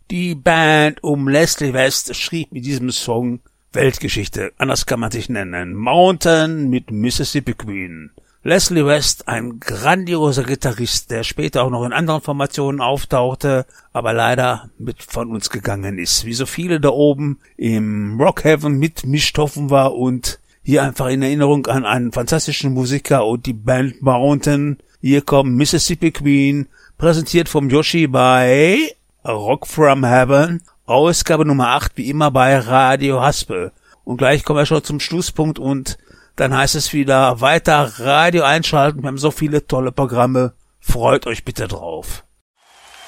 Die Band um Leslie West schrieb mit diesem Song Weltgeschichte, anders kann man sich nennen. Mountain mit Mississippi Queen. Leslie West, ein grandioser Gitarrist, der später auch noch in anderen Formationen auftauchte, aber leider mit von uns gegangen ist. Wie so viele da oben im Rockhaven mitgestoffen war und hier einfach in Erinnerung an einen fantastischen Musiker und die Band Mountain. Hier kommt Mississippi Queen, präsentiert vom Yoshi bei Rock from Heaven, Ausgabe Nummer 8, wie immer bei Radio Haspel. Und gleich kommen wir schon zum Schlusspunkt und dann heißt es wieder weiter Radio einschalten. Wir haben so viele tolle Programme. Freut euch bitte drauf.